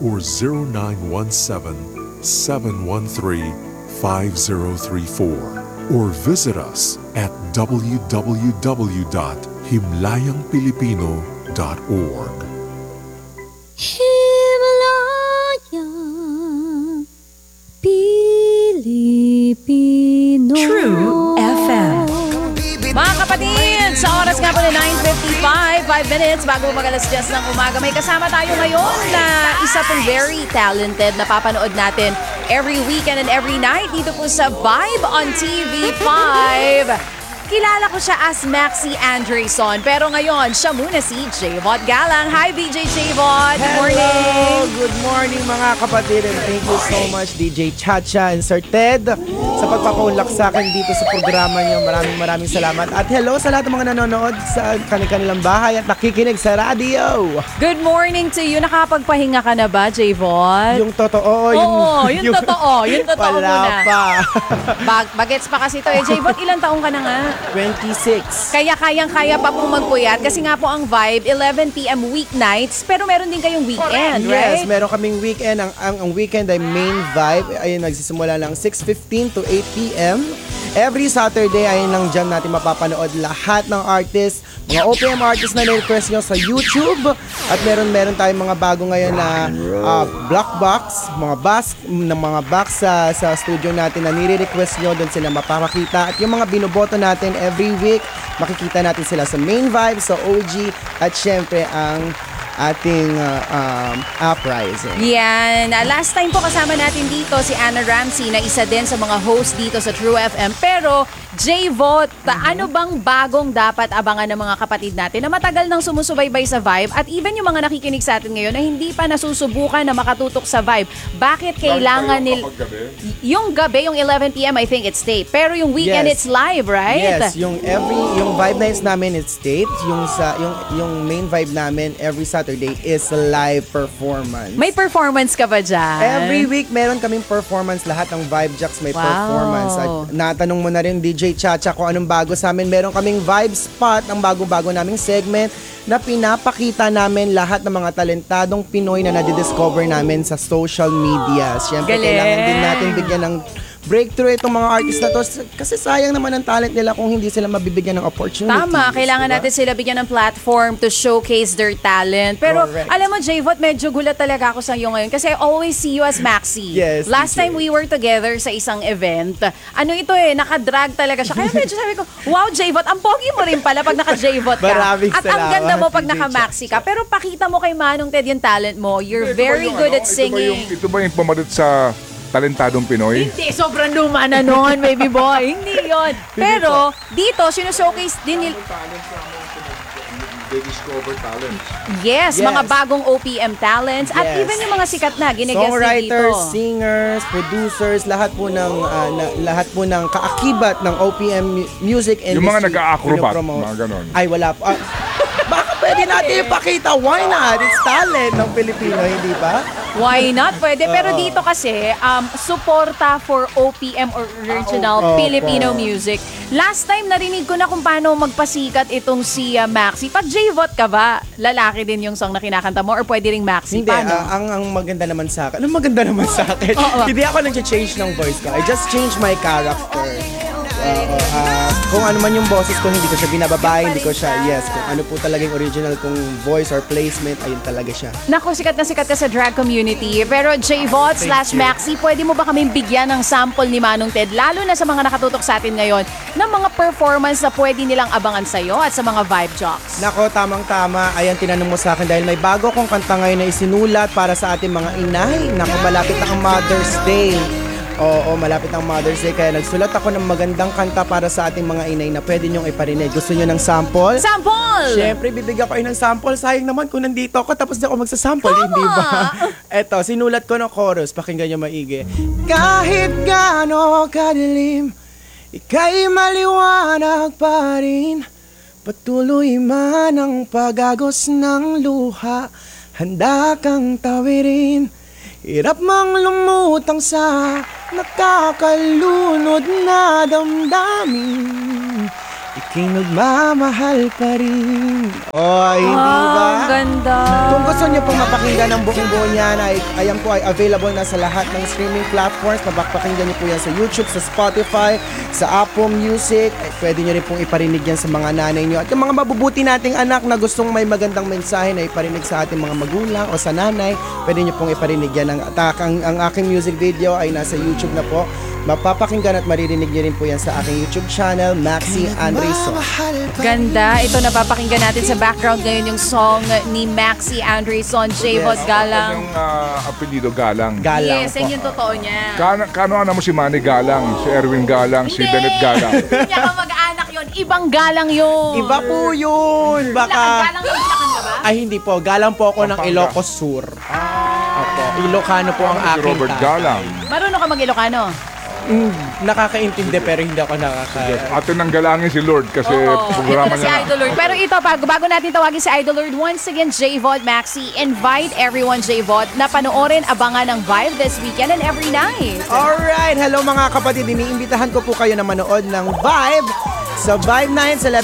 or 0917-713-5034 or visit us at www.himlayangpilipino.org. Himlayang Pilipino. True FM. Mga kapatid, sa oras nga po na 9:55, 5 minutes bago mag-alas 10 ng umaga, may kasama tayo ngayon na isa pong very talented na papanood natin every weekend and every night dito po sa Vibe on TV5. Kilala ko siya as Maxi Andreyson, pero ngayon, siya muna si J-Vot Galang. Hi, BJ J-Vot! Good morning! Good morning mga kapatid, and thank you so much DJ Chacha and Sir Ted sa pagpapaunlak sa akin dito sa programa niyo. Maraming salamat. At hello sa lahat ng mga nanonood sa kanilang bahay at nakikinig sa radio. Good morning to you. Nakapagpahinga ka na ba, J-Vot? Yung totoo. Oo, yung totoo. Yung totoo wala muna. pa. Bagets pa kasi to. J-Bot, ilang taong ka na nga? 26. Kaya kayang-kaya pa pong magpuyat kasi nga po ang Vibe, 11 p.m. weeknights, pero meron din kayong weekend, right? Yes, meron kaming weekend. Ang weekend ay main Vibe. Ayun, nagsisimula lang 6:15 to 8 p.m. Every Saturday, ayun lang dyan natin mapapanood lahat ng artists, mga OPM artists na request nyo sa YouTube. At meron tayong mga bago ngayon na black box, mga box sa studio natin na nire-request nyo, doon sila mapapakita. At yung mga binoboto natin every week, makikita natin sila sa main Vibe, sa OG, at syempre ang ating uprising. Yan. Last time po kasama natin dito si Anna Ramsey na isa din sa mga host dito sa True FM. Pero J-Vot, ano bang bagong dapat abangan ng mga kapatid natin na matagal nang sumusubaybay sa Vibe at even yung mga nakikinig sa atin ngayon na hindi pa nasusubukan na makatutok sa Vibe? Bakit kailangan nila... Yung gabi, yung 11 p.m. I think it's tape. Pero yung weekend, Yes. it's live, right? Yes, yung Vibe nights namin it's taped, yung main Vibe namin every Saturday is live performance. May performance ka ba dyan? Every week meron kaming performance, lahat ng Vibe Jacks may Wow. performance. At natanong mo na rin DJ Chacha kung anong bago sa amin. Meron kaming Vibe Spot, ang bago-bago naming segment na pinapakita namin lahat ng mga talentadong Pinoy na nadidiscover namin sa social media. Siyempre, Galing. kailangan din natin bigyan ng breakthrough itong mga artist na to kasi sayang naman ang talent nila kung hindi sila mabibigyan ng opportunity. Tama, kailangan diba? natin sila bigyan ng platform to showcase their talent. Pero Correct. alam mo, J-Vot, medyo gulat talaga ako sa iyo ngayon kasi I always see you as Maxi. Yes, Last DJ. time we were together sa isang event, ano ito nakadrag talaga siya. Kaya medyo sabi ko, wow, J-Vot, ang pogi mo rin pala pag naka-J-Vot ka. Maraming At ang salamat, ganda mo pag DJ naka-Maxi ka. Pero pakita mo kay Manong Ted yung talent mo. You're very good at singing. Ito ba yung pumadot sa talentadong Pinoy? Hindi, sobrang luma na noon, baby boy. Hindi yon. Pero, dito, sinusokase din nila. They discover talent. Yes, Yes. mga bagong OPM talents. At Yes. even yung mga sikat na, ginigest din dito. Songwriters, singers, producers, lahat po ng kaakibat ng OPM music industry. Yung mga nag-a-acrobat, pinopromote. mga ganon. Ay, wala po. Baka pwede natin ipakita. Why not? It's talent ng Pilipino, hindi ba? Why not? Pwede. Pero dito kasi, suporta for OPM or original Filipino music. Last time, narinig ko na kung paano magpasikat itong si Maxi. Pag J-Vot ka ba, lalaki din yung song na kinakanta mo or pwede ring Maxi? Hindi, Paano? ang maganda naman sa akin. Anong maganda naman sa akin? Hindi ako nag-change ng voice ko. I just change my character. Kung ano man yung boses ko, hindi ko siya binababa, hindi ko siya, kung ano po talaga yung original kong voice or placement, ayun talaga siya. Naku, sikat na sikat ka sa drag community. Pero J-Vot / Maxi, pwede mo ba kaming bigyan ng sample ni Manong Ted, lalo na sa mga nakatutok sa atin ngayon, ng mga performance na pwede nilang abangan sa'yo at sa mga Vibe Jocks? Nako, tamang-tama. Ayan, tinanong mo sa akin dahil may bago kong kanta ngayon na isinulat para sa ating mga inay. Nako, malapit na ang Mother's Day. Oo, malapit ang Mother's Day. Kaya nagsulat ako ng magandang kanta para sa ating mga inay na pwede nyong iparinig. Gusto nyo ng sample? Sample! Siyempre, bibigyan ko kayo ng sample. Sayang naman kung nandito ako tapos di ako magsasample, hindi ba? Eto, sinulat ko ng chorus. Pakinggan nyo maigi. Kahit gaano kadilim, ika'y maliwanag pa rin. Patuloy man ang pagagos ng luha, handa kang tawirin. Hirap mang lumutang sa nakakalunod na damdamin, ika'y nagmamahal pa rin. Oh, hindi ba? Ang ganda. Kung gusto nyo pong mapakinggan ang buong buo niyan ayan po ay available na sa lahat ng streaming platforms. Mapapakinggan nyo po yan sa YouTube, sa Spotify, sa Apple Music. Ay, pwede nyo rin pong iparinig yan sa mga nanay nyo. At yung mga mabubuti nating anak na gustong may magandang mensahe na iparinig sa ating mga magulang o sa nanay, pwede nyo pong iparinig yan. Ang aking music video ay nasa YouTube na po. Mapapakinggan at maririnig nyo rin po yan sa aking YouTube channel, Maxi Andreson. Ganda. Ito napapakinggan natin sa background ngayon yung song ni Maxi Andreson, J-Vod Galang. Yung apelido Galang. Galang Yes, po. yan yung totoo niya. Kano mo si Manny Galang, si Erwin Galang, si Hindi. Bennett Galang. Hindi niya kamag-anak yun. Ibang galang yun. Iba po yun. Baka... Galang ng Bulacan ka ba? Ay, hindi po. Galang po ako ng Pampanga. Ilocos Sur. Opo. Ilocano po ang Si aking Robert tatay. Galang. Marunong ka mag-Ilocano? Nakakaintindi pero hindi ako Atin ang galangin si Lord kasi programa Ito si niya. Idol Lord. Pero ito, bago natin tawagin si Idol Lord, once again, J-Vod, Maxi, invite everyone, J-Vod, na panoorin, abangan ng Vibe this weekend and every night. Alright, hello mga kapatid. Iniimbitahan ko po kayo na manood ng Vibe sa Vibe Night sa